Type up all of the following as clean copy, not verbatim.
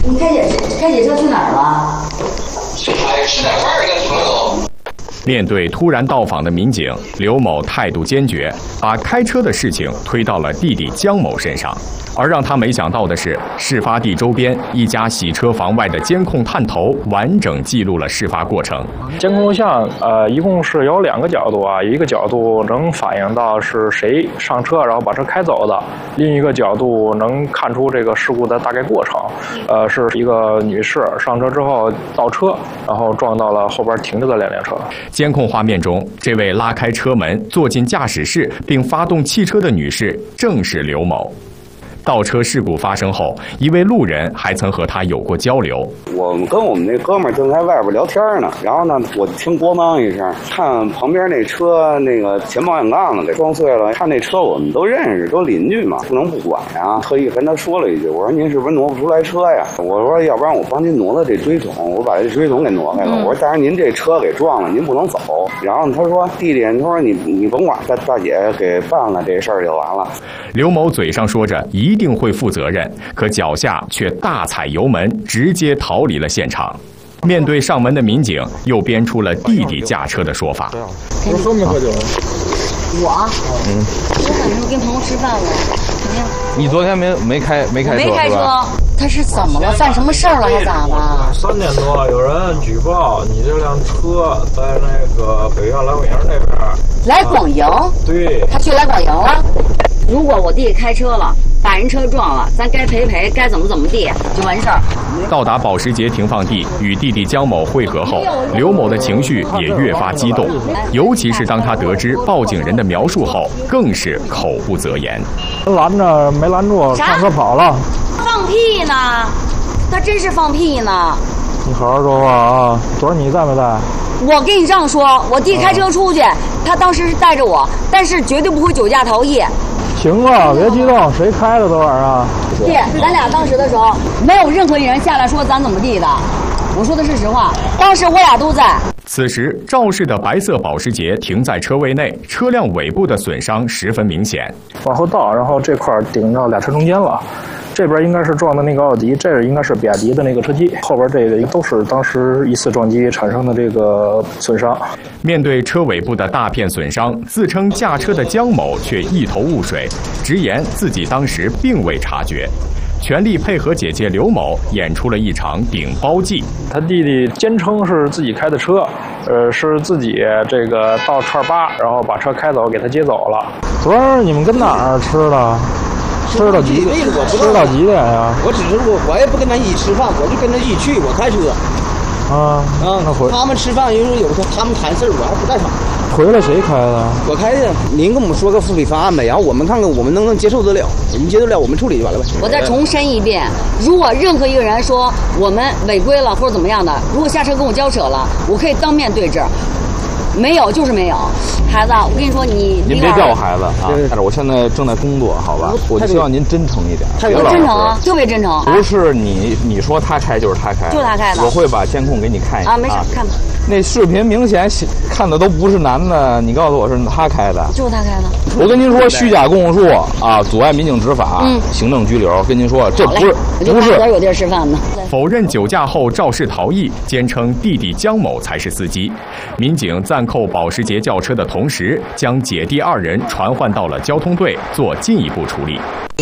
你开姐车去哪儿了？ 吃点饭跟朋友。 面对突然到访的民警，刘某态度坚决，把开车的事情推到了弟弟江某身上。而让他没想到的是，事发地周边一家洗车房外的监控探头完整记录了事发过程。 监控录像，一共是有2个角度啊，一个角度能反映到是谁上车，然后把车开走的；另一个角度能看出这个事故的大概过程。是一个女士上车之后倒车，然后撞到了后边停着的2辆车。 监控画面中，这位拉开车门坐进驾驶室并发动汽车的女士正是刘某。倒车事故发生后，一位路人还曾和他有过交流。 我们跟我们那哥们儿正在外边聊天呢，然后呢，我听咣当一声，看旁边那车那个前保险杠子给撞碎了。看那车我们都认识，都邻居嘛，不能不管呀。特意跟他说了一句，我说您是不是挪不出来车呀？我说要不然我帮您挪挪这追桶，我把这追桶给挪开了。我说但是您这车给撞了，您不能走。然后他说弟弟，他说你甭管，大姐给办了这事儿就完了。 刘某嘴上说着一定会负责任，可脚下却大踩油门，直接逃离了现场。面对上门的民警，又编出了弟弟驾车的说法。 我喝没喝酒？ 我晚上跟朋友吃饭了。怎么样？ 你昨天没开车？ 没开车。他是怎么了？犯什么事儿了？还咋了 ？3点多，有人举报你这辆车在那个北苑来广营那边。 来广营？ 对。 他去来广营了。如果我弟开车了，把人车撞了，咱该赔，该怎么地就完事儿。 到达保时捷停放地，与弟弟江某会合后，刘某的情绪也越发激动，尤其是当他得知报警人的描述后，更是口不择言。 拦着没拦住，上车跑了。 放屁呢！他真是放屁呢！ 你好好说话啊！昨儿你在没在？ 我跟你这样说，我弟开车出去，他当时是带着我，但是绝对不会酒驾逃逸。 行了，别激动，谁开的昨晚啊？ 弟，咱俩当时的时候，没有任何一人下来说咱怎么地的。我说的是实话，当时我俩都在。 此时，肇事的白色保时捷停在车位内，车辆尾部的损伤十分明显。 往后倒，然后这块顶到俩车中间了。这边应该是撞的那个奥迪，这应该是比亚迪的那个车机，后边这个都是当时一次撞击产生的这个损伤。 面对车尾部的大片损伤，自称驾车的江某却一头雾水，直言自己当时并未察觉，全力配合姐姐刘某演出了一场顶包计。 他弟弟坚称是自己开的车，是自己这个到串8，然后把车开走，给他接走了。昨儿你们跟哪儿吃的？吃到几点呀？ 我只是我也不跟他一起吃饭，我就跟他一起去，我开车。 那回他们吃饭有时候他们谈事儿，我还不在场。 回来谁开的？ 我开的。您跟我们说个付费方案呗，然后我们看看我们能不能接受得了，我们接受得了我们处理就完了呗。 我再重申一遍，如果任何一个人说我们违规了或者怎么样的，如果下车跟我交扯了，我可以当面对质。没有就是没有，孩子，我跟你说，您别叫我孩子啊！但是我现在正在工作，好吧？我就希望您真诚一点。 我真诚啊，特别真诚。 不是你说他开就是他开， 就是他开的。 我会把监控给你看一下啊，没事，看吧。 那视频明显看的都不是男的，你告诉我是他开的， 就是他开的。 我跟您说，虚假供述啊，阻碍民警执法，行政拘留。跟您说，这不是。 有地儿吃饭呢。 否认酒驾后肇事逃逸，坚称弟弟江某才是司机。民警暂扣保时捷轿车的同时，将姐弟2人传唤到了交通队做进一步处理。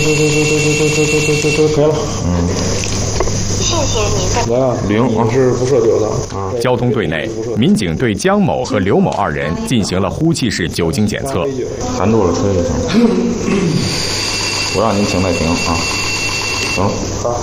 可以了。 谢谢您的。 来啊，0是不涉酒的啊。 交通队内，民警对江某和刘某2人进行了呼气式酒精检测。 含住了吹就行了。我让您停再停啊。行。好。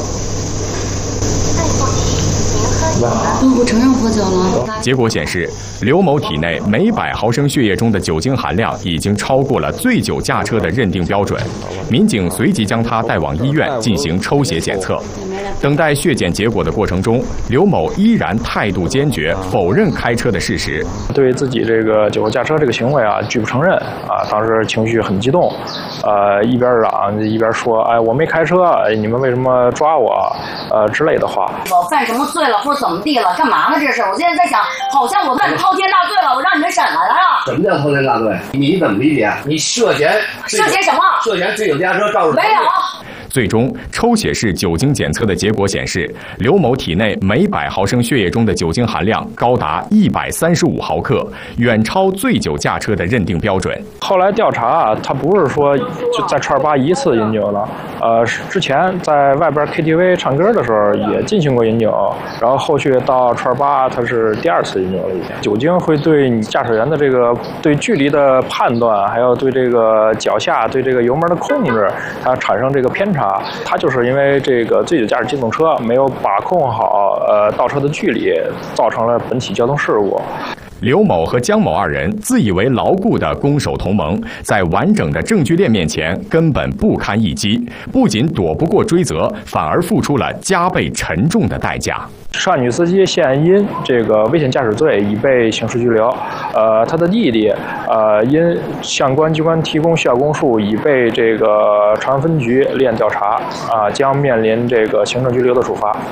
我承认喝酒了。 结果显示，刘某体内每100毫升血液中的酒精含量已经超过了醉酒驾车的认定标准。民警随即将他带往医院进行抽血检测。等待血检结果的过程中，刘某依然态度坚决，否认开车的事实。 对自己这个酒后驾车这个行为啊，拒不承认啊，当时情绪很激动，一边嚷一边说：“哎，我没开车，你们为什么抓我？”之类的话。 我犯什么罪了，或者怎么地了？干嘛呢？这是我现在在想，好像我犯滔天大罪了，我让你们审来了。 什么叫滔天大罪？你怎么理解？你涉嫌什么？涉嫌醉酒驾车肇事。 没有。 最终，抽血式酒精检测的结果显示，刘某体内每100毫升血液中的酒精含量高达135毫克，远超醉酒驾车的认定标准。 后来调查啊，他不是说就在串8一次饮酒了，之前在外边 KTV 唱歌的时候也进行过饮酒，然后后续到串8他是第2次饮酒了已经。酒精会对你驾驶员的这个对距离的判断，还有对这个脚下对这个油门的控制，它产生这个偏差。它就是因为这个醉酒驾驶机动车没有把控好倒车的距离，造成了本起交通事故。 刘某和姜某2人自以为牢固的攻守同盟，在完整的证据链面前根本不堪一击，不仅躲不过追责，反而付出了加倍沉重的代价。 涉案女司机现因这个危险驾驶罪已被刑事拘留，他的弟弟因向公安机关提供需要供述，已被这个朝阳分局立案调查，将面临这个行政拘留的处罚。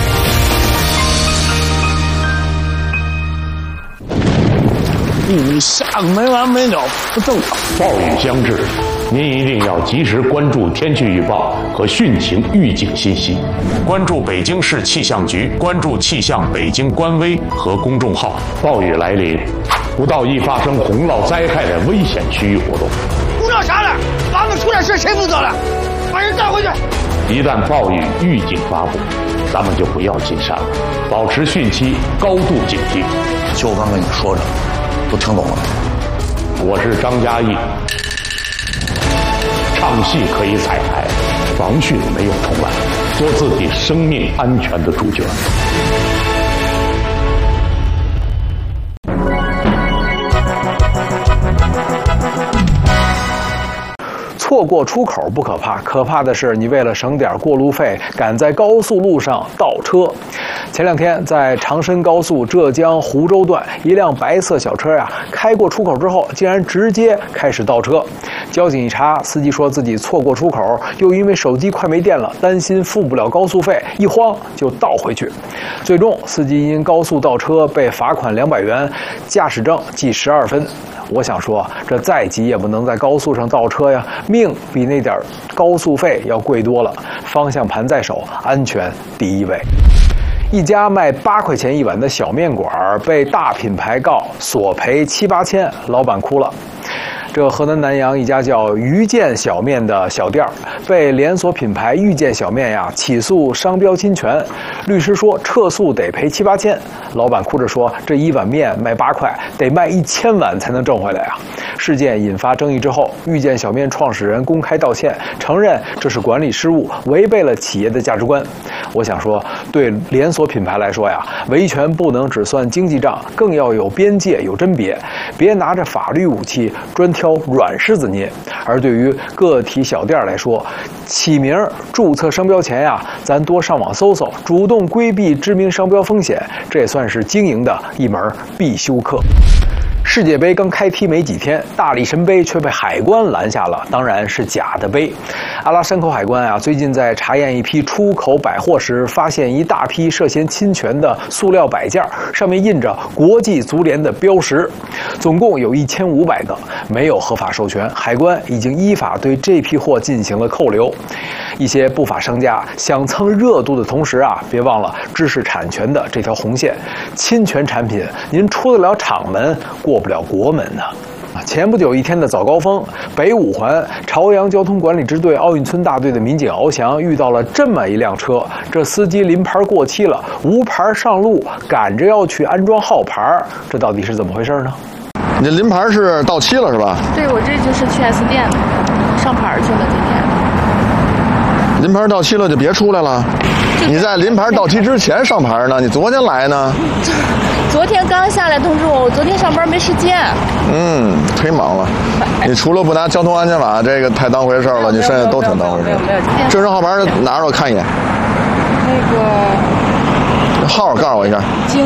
你下个没完没了，不正常。 暴雨将至，您一定要及时关注天气预报和汛情预警信息，关注北京市气象局，关注气象北京官微和公众号。暴雨来临，不到易发生洪涝灾害的危险区域活动。 不知道啥了，咱们出点事谁负责了？把人带回去。 一旦暴雨预警发布，咱们就不要进山了，保持汛期高度警惕。 就刚跟你说着。都听懂了。 我是张嘉译，唱戏可以彩排，防汛没有重来，做自己生命安全的主角。 错过出口不可怕，可怕的是你为了省点过路费，赶在高速路上倒车。前2天，在长深高速浙江湖州段，一辆白色小车开过出口之后，竟然直接开始倒车。交警一查，司机说自己错过出口，又因为手机快没电了，担心付不了高速费，一慌就倒回去。最终，司机因高速倒车被罚款200元，驾驶证记12分。我想说，这再急也不能在高速上倒车呀，命比那点高速费要贵多了。方向盘在手，安全第一位。一家卖8块钱一碗的小面馆被大品牌告索赔7、8千，老板哭了。这河南南阳一家叫遇见小面的小店被连锁品牌遇见小面起诉商标侵权，律师说撤诉得赔7、8千。老板哭着说，这一碗面卖8块，得卖1000碗才能挣回来事件引发争议之后，遇见小面创始人公开道歉，承认这是管理失误，违背了企业的价值观。我想说，对连锁品牌来说维权不能只算经济账，更要有边界有甄别，别拿着法律武器专挑软柿子捏。而对于个体小店来说，起名注册商标前咱多上网搜搜，主动规避知名商标风险，这也算是经营的一门必修课。世界杯刚开踢没几天，大力神杯却被海关拦下了，当然是假的杯。阿拉山口海关最近在查验一批出口百货时，发现一大批涉嫌侵权的塑料摆件，上面印着国际足联的标识，总共有1500个，没有合法授权。海关已经依法对这批货进行了扣留。一些不法商家想蹭热度的同时别忘了知识产权的这条红线，侵权产品您出得了厂门，过不了国门呢。前不久一天的早高峰，北5环朝阳交通管理支队奥运村大队的民警翱翔遇到了这么一辆车，这司机临牌过期了，无牌上路，赶着要去安装号牌，这到底是怎么回事呢？ 你临牌是到期了是吧？ 对，我这就是去 4S 店上牌去了，今天。 临牌到期了就别出来了，你在临牌到期之前上牌呢，你昨天来呢？ 昨天刚下来通知我昨天上班没时间。 忒忙了。你除了不拿交通安全法这个太当回事了，你剩下都挺当回事。正式号牌拿着我看一眼。 那个号告诉我一下。 京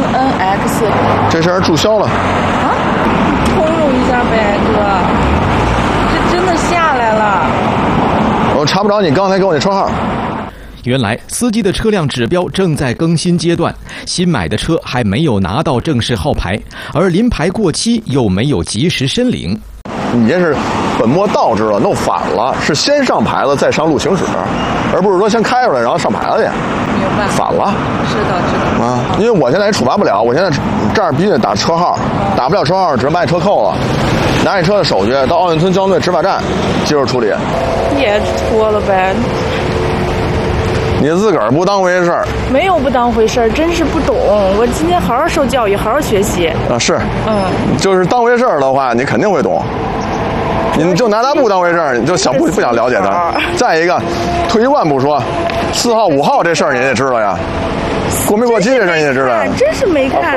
NX。 这事注销了。 通融一下呗，哥。这真的下来了。 我查不着你刚才给我那车号。 原来司机的车辆指标正在更新阶段，新买的车还没有拿到正式号牌，而临牌过期又没有及时申领。 你这是本末倒置了，弄反了，是先上牌子再上路行驶，而不是说先开出来然后上牌子去。 明白。 反了。 知道。 啊，因为我现在也处罚不了，我现在这儿必须得打车号，打不了车号只能把你车扣了，拿你车的手续到奥运村交通队执法站接受处理。 也错了呗。 你自个儿不当回事儿。 没有不当回事儿，真是不懂。我今天好好受教育，好好学习。 啊，是。就是当回事儿的话，你肯定会懂。你就拿他不当回事儿，你就不想了解他。再一个，退一万步说，4号5号这事儿你也知道呀，过没过期这事儿你也知道。 真是没看。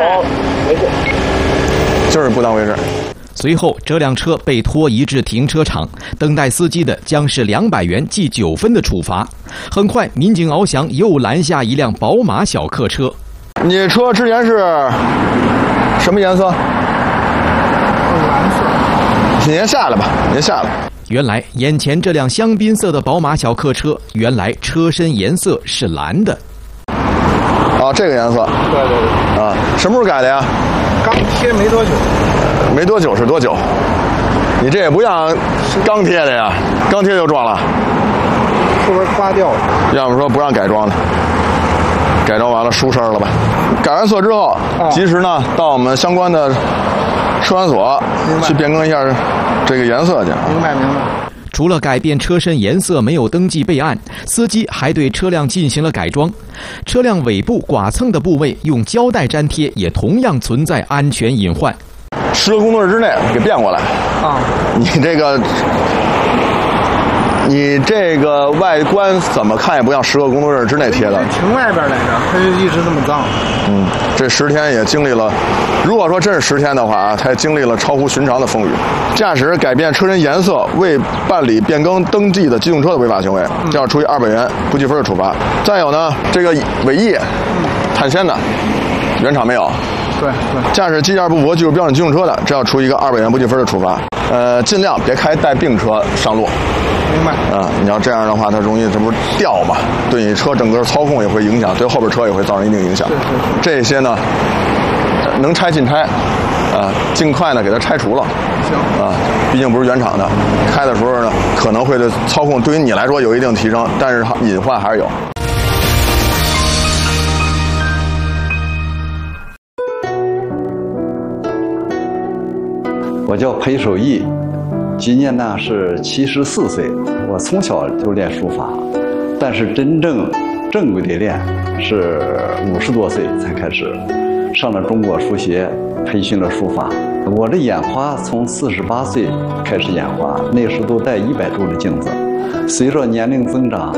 就是不当回事儿。 随后，这辆车被拖移至停车场，等待司机的将是200元记9分的处罚。很快，民警翱翔又拦下一辆宝马小客车。 你车之前是什么颜色？蓝色。你先下来吧，你先下来。 原来，眼前这辆香槟色的宝马小客车，原来车身颜色是蓝的。 啊，这个颜色。对。啊，什么时候改的呀？ 刚贴没多久。 没多久是多久？你这也不像刚贴的呀，刚贴就撞了， 是不是刮掉了？ 要么说不让改装的，改装完了出声了吧？改完色之后，及时呢到我们相关的车管所去变更一下这个颜色去。 明白。 除了改变车身颜色没有登记备案，司机还对车辆进行了改装。车辆尾部剐蹭的部位用胶带粘贴，也同样存在安全隐患。 10个工作日之内给变过来啊！你这个外观怎么看也不像10个工作日之内贴的。 停外边来着，它就一直这么脏。 这10天也经历了，如果说真是10天的话啊，它也经历了超乎寻常的风雨。驾驶改变车身颜色未办理变更登记的机动车的违法行为，这样处以200元不记分的处罚。再有呢，这个尾翼碳纤的，原厂没有。 对， 驾驶机件不符合技术标准机动车的，这要处一个200元不记分的处罚。尽量别开带病车上路。 明白。 你要这样的话，它容易这不是掉嘛？对你车整个操控也会影响，对后边车也会造成一定影响。这些呢，能拆尽拆，尽快呢给它拆除了。行。毕竟不是原厂的，开的时候呢可能会对操控对于你来说有一定提升，但是隐患还是有。 我叫裴守义，今年呢是74岁。我从小就练书法，但是真正正规的练是50多岁才开始，上了中国书协，培训了书法。我的眼花从48岁开始眼花，那时都戴100度的镜子，随着年龄增长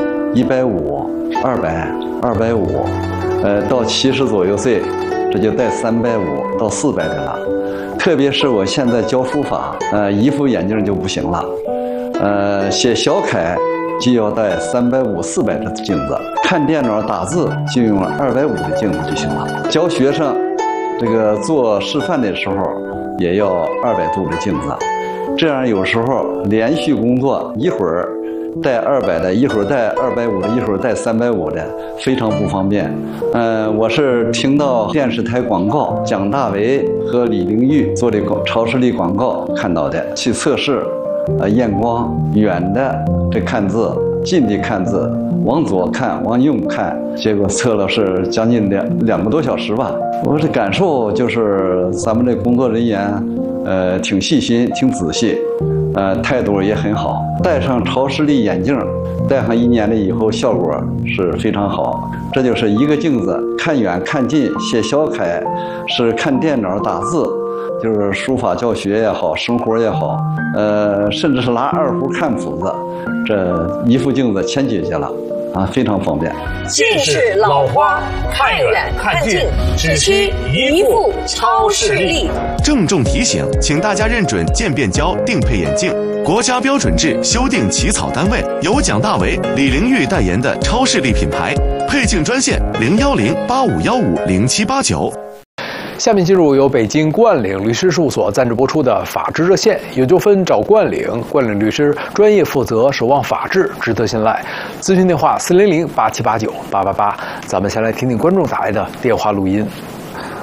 ，150、200、250，到70左右岁，这就戴350到400的了。特别是我现在教书法，一副眼镜就不行了，写小楷就要戴350、400的镜子，看电脑打字就用250的镜子就行了。教学生这个做示范的时候也要200度的镜子，这样有时候连续工作一会儿带200的，一会儿带250的，一会儿带350的，非常不方便。我是听到电视台广告，蒋大为和李玲玉做的超视力广告看到的，去测试，验光，远的这看字，近的看字，往左看，往右看，结果测了是将近2个多小时吧。我的感受就是咱们这工作人员，挺细心，挺仔细。态度也很好，戴上超视力眼镜，戴上1年了以后，效果是非常好。这就是一个镜子，看远看近，写小楷，是看电脑打字，就是书法教学也好，生活也好，甚至是拿2胡看谱子，这一副镜子全解决了。非常方便。 近视老花，看远看近，只需一副超视力。 郑重提醒，请大家认准渐变胶定配眼镜，国家标准制修订起草单位，由蒋大为、李玲玉代言的超视力品牌。配镜专线010-8515-0789。 下面进入由北京冠岭律师事务所赞助播出的法治热线，有纠纷找冠岭，冠岭律师专业负责，守望法治，值得信赖。咨询电话400-8789-888。咱们先来听听观众打来的电话录音。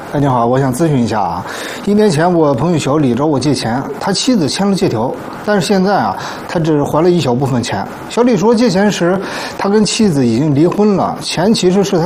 哎，你好，我想咨询一下啊。1年前，我朋友小李找我借钱，他妻子签了借条，但是现在啊，他只还了一小部分钱。小李说，借钱时他跟妻子已经离婚了，钱其实是他